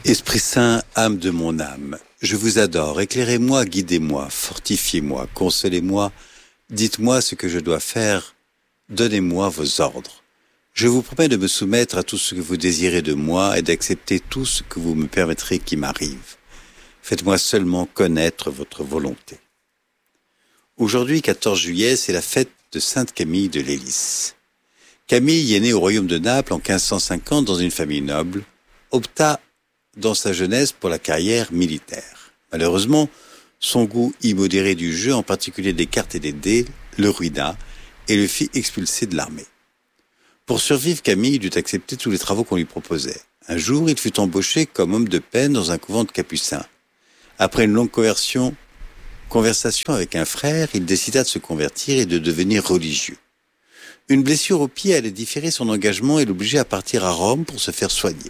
Esprit Saint, âme de mon âme, je vous adore, éclairez-moi, guidez-moi, fortifiez-moi, consolez-moi, dites-moi ce que je dois faire, donnez-moi vos ordres. Je vous promets de me soumettre à tout ce que vous désirez de moi et d'accepter tout ce que vous me permettrez qui m'arrive. Faites-moi seulement connaître votre volonté. Aujourd'hui, 14 juillet, c'est la fête de Sainte Camille de Lélis. Camille est née au royaume de Naples en 1550 dans une famille noble, opta dans sa jeunesse pour la carrière militaire. Malheureusement, son goût immodéré du jeu, en particulier des cartes et des dés, le ruina et le fit expulser de l'armée. Pour survivre, Camille dut accepter tous les travaux qu'on lui proposait. Un jour, il fut embauché comme homme de peine dans un couvent de capucins. Après une longue conversation avec un frère, il décida de se convertir et de devenir religieux. Une blessure au pied allait différer son engagement et l'obliger à partir à Rome pour se faire soigner.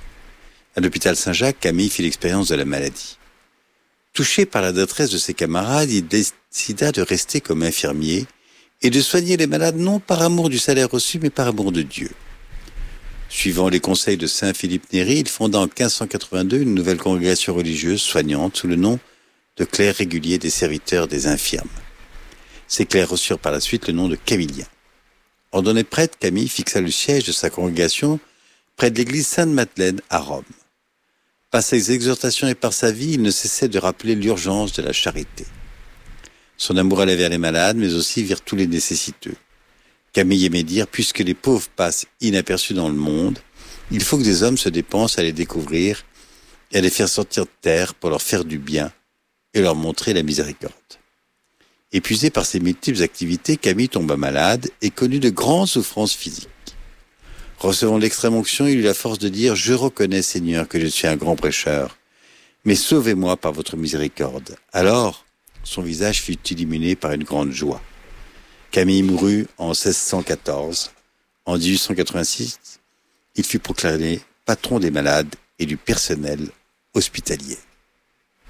À l'hôpital Saint-Jacques, Camille fit l'expérience de la maladie. Touché par la détresse de ses camarades, il décida de rester comme infirmier et de soigner les malades non par amour du salaire reçu, mais par amour de Dieu. Suivant les conseils de saint Philippe Néri, il fonda en 1582 une nouvelle congrégation religieuse soignante sous le nom de clercs réguliers des serviteurs des infirmes. Ces clercs reçurent par la suite le nom de Camiliens. Ordonné prêtre, Camille fixa le siège de sa congrégation près de l'église Sainte-Madeleine à Rome. Par ses exhortations et par sa vie, il ne cessait de rappeler l'urgence de la charité. Son amour allait vers les malades, mais aussi vers tous les nécessiteux. Camille aimait dire, puisque les pauvres passent inaperçus dans le monde, il faut que des hommes se dépensent à les découvrir et à les faire sortir de terre pour leur faire du bien et leur montrer la miséricorde. Épuisé par ses multiples activités, Camille tomba malade et connut de grandes souffrances physiques. Recevant l'extrême-onction, il eut la force de dire « Je reconnais, Seigneur, que je suis un grand prêcheur, mais sauvez-moi par votre miséricorde. » Alors, son visage fut illuminé par une grande joie. Camille mourut en 1614. En 1886, il fut proclamé patron des malades et du personnel hospitalier.